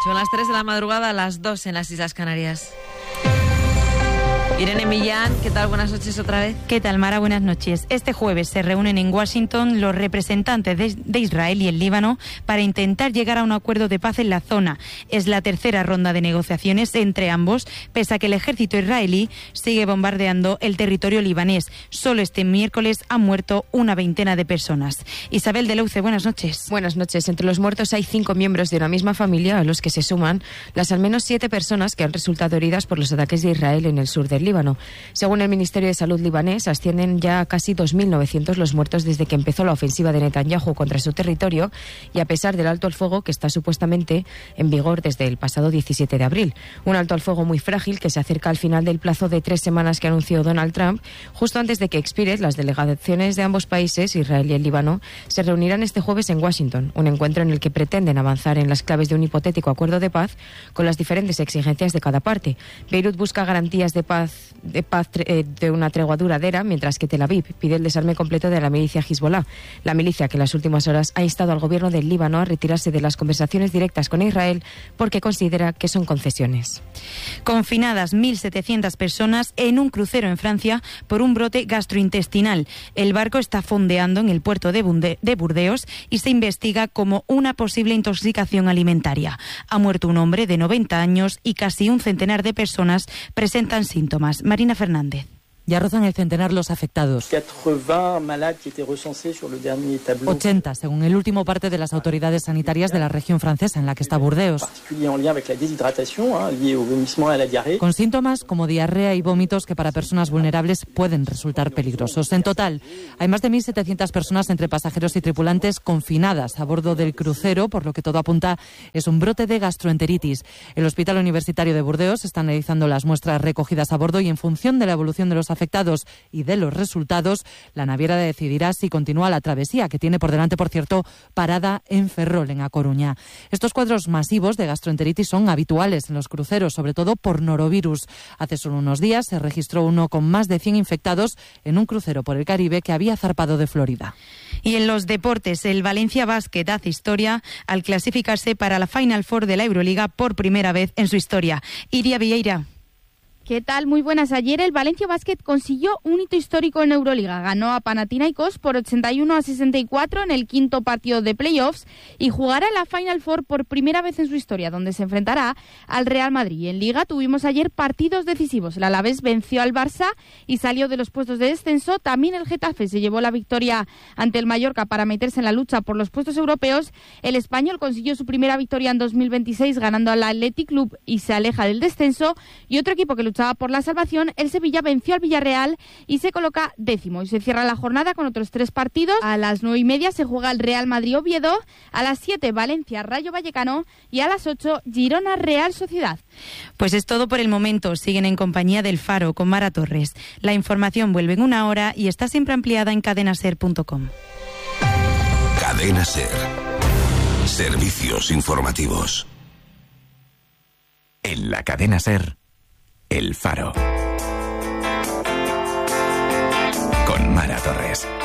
Son las 3 de la madrugada, las 2 en las Islas Canarias. Irene Millán, ¿qué tal? Buenas noches otra vez. ¿Qué tal, Mara? Buenas noches. Este jueves se reúnen en Washington los representantes de Israel y el Líbano para intentar llegar a un acuerdo de paz en la zona. Es la tercera ronda de negociaciones entre ambos, pese a que el ejército israelí sigue bombardeando el territorio libanés. Solo este miércoles han muerto una veintena de personas. Isabel de Leuce, buenas noches. Buenas noches. Entre los muertos hay 5 miembros de una misma familia, a los que se suman las al menos 7 personas que han resultado heridas por los ataques de Israel en el sur del Líbano. Según el Ministerio de Salud libanés, ascienden ya a casi 2.900 los muertos desde que empezó la ofensiva de Netanyahu contra su territorio, y a pesar del alto al fuego que está supuestamente en vigor desde el pasado 17 de abril. Un alto al fuego muy frágil que se acerca al final del plazo de 3 semanas que anunció Donald Trump. Justo antes de que expire, las delegaciones de ambos países, Israel y el Líbano, se reunirán este jueves en Washington, un encuentro en el que pretenden avanzar en las claves de un hipotético acuerdo de paz con las diferentes exigencias de cada parte. Beirut busca garantías de una tregua duradera, mientras que Tel Aviv pide el desarme completo de la milicia Hezbollah, la milicia que en las últimas horas ha instado al gobierno del Líbano a retirarse de las conversaciones directas con Israel porque considera que son concesiones. Confinadas 1.700 personas en un crucero en Francia por un brote gastrointestinal. El barco está fondeando en el puerto de Burdeos y se investiga como una posible intoxicación alimentaria. Ha muerto un hombre de 90 años y casi un centenar de personas presentan síntomas. Marina Fernández. Ya rozan el centenar los afectados. 80, según el último parte de las autoridades sanitarias de la región francesa en la que está Burdeos. Con síntomas como diarrea y vómitos que para personas vulnerables pueden resultar peligrosos. En total, hay más de 1.700 personas entre pasajeros y tripulantes confinadas a bordo del crucero, por lo que todo apunta es un brote de gastroenteritis. El Hospital Universitario de Burdeos está analizando las muestras recogidas a bordo y en función de la evolución de los afectados y de los resultados, la naviera decidirá si continúa la travesía, que tiene por delante, por cierto, parada en Ferrol, en A Coruña. Estos cuadros masivos de gastroenteritis son habituales en los cruceros, sobre todo por norovirus. Hace solo unos días se registró uno con más de 100 infectados en un crucero por el Caribe que había zarpado de Florida. Y en los deportes, el Valencia Basket hace historia al clasificarse para la Final Four de la Euroliga por primera vez en su historia. Iria Vieira. ¿Qué tal? Muy buenas. Ayer el Valencia Basket consiguió un hito histórico en Euroliga. Ganó a Panathinaikos por 81-64 en el quinto partido de playoffs y jugará en la Final Four por primera vez en su historia, donde se enfrentará al Real Madrid. En Liga tuvimos ayer partidos decisivos. El Alavés venció al Barça y salió de los puestos de descenso. También el Getafe se llevó la victoria ante el Mallorca para meterse en la lucha por los puestos europeos. El Español consiguió su primera victoria en 2026 ganando al Athletic Club y se aleja del descenso. Y otro equipo que luchaba por la salvación, el Sevilla, venció al Villarreal y se coloca 10º. Y se cierra la jornada con otros 3 partidos. A las 9:30 se juega el Real Madrid-Oviedo, a las 7 Valencia-Rayo Vallecano y a las 8 Girona-Real Sociedad. Pues es todo por el momento. Siguen en compañía del Faro con Mara Torres. La información vuelve en una hora y está siempre ampliada en cadenaser.com. Cadena Ser. Servicios informativos. En la Cadena Ser, El Faro. Con Mara Torres.